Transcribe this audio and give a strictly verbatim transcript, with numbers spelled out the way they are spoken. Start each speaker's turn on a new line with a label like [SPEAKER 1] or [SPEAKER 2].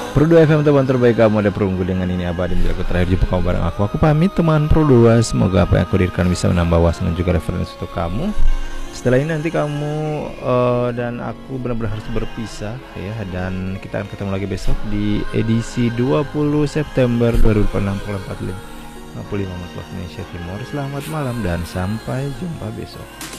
[SPEAKER 1] Pro dua F M, teman terbaik kamu, ada perunggu dengan ini abadi menjadi aku terakhir jumpa kamu bareng aku. Aku pamit teman Pro dua. Semoga apa yang aku dirikan bisa menambah wawasan dan juga referensi untuk kamu. Setelah ini nanti kamu uh, dan aku benar-benar harus berpisah ya. Dan kita akan ketemu lagi besok di edisi dua puluh September dua ribu dua puluh enam pukul empat lima puluh lima waktu Indonesia Timur. Selamat malam dan sampai jumpa besok.